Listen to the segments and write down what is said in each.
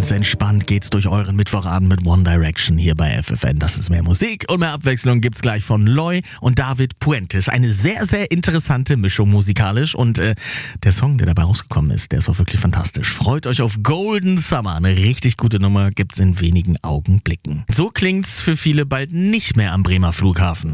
Ganz entspannt geht's durch euren Mittwochabend mit One Direction hier bei FFN. Das ist mehr Musik und mehr Abwechslung gibt's gleich von Loy und David Puentes. Eine sehr, sehr interessante Mischung musikalisch und der Song, der dabei rausgekommen ist, der ist auch wirklich fantastisch. Freut euch auf Golden Summer. Eine richtig gute Nummer gibt's in wenigen Augenblicken. So klingt's für viele bald nicht mehr am Bremer Flughafen.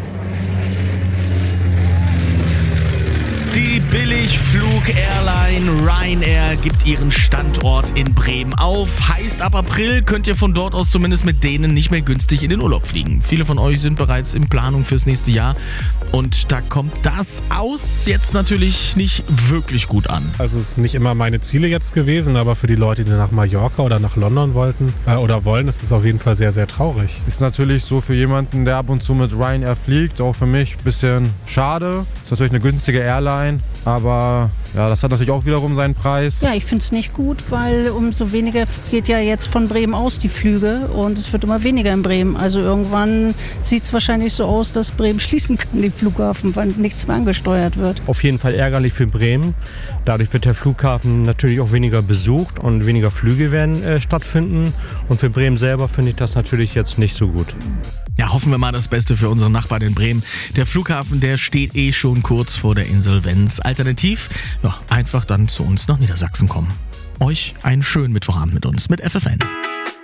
Die Billigflug-Airline Ryanair gibt ihren Standort in Bremen auf. Heißt, ab April könnt ihr von dort aus zumindest mit denen nicht mehr günstig in den Urlaub fliegen. Viele von euch sind bereits in Planung fürs nächste Jahr. Und da kommt das aus jetzt natürlich nicht wirklich gut an. Also es ist nicht immer meine Ziele jetzt gewesen, aber für die Leute, die nach Mallorca oder nach London wollten oder wollen, ist es auf jeden Fall sehr, sehr traurig. Ist natürlich so für jemanden, der ab und zu mit Ryanair fliegt, auch für mich ein bisschen schade. Ist natürlich eine günstige Airline, aber ja, das hat natürlich auch wiederum seinen Preis. Ja, ich finde es nicht gut, weil umso weniger geht ja jetzt von Bremen aus die Flüge und es wird immer weniger in Bremen. Also irgendwann sieht es wahrscheinlich so aus, dass Bremen schließen kann, den Flughafen, weil nichts mehr angesteuert wird. Auf jeden Fall ärgerlich für Bremen. Dadurch wird der Flughafen natürlich auch weniger besucht und weniger Flüge werden stattfinden. Und für Bremen selber finde ich das natürlich jetzt nicht so gut. Ja, hoffen wir mal das Beste für unsere Nachbarn in Bremen. Der Flughafen, der steht schon kurz vor der Insolvenz. Alternativ, ja, einfach dann zu uns nach Niedersachsen kommen. Euch einen schönen Mittwochabend mit uns, mit FFN.